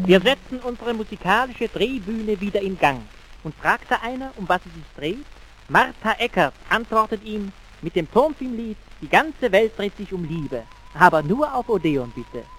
Wir setzen unsere musikalische Drehbühne wieder in Gang. Und fragt da einer, um was es sich dreht? Martha Eckert antwortet ihm mit dem Tonfilmlied Die ganze Welt dreht sich um Liebe, aber nur auf Odeon bitte.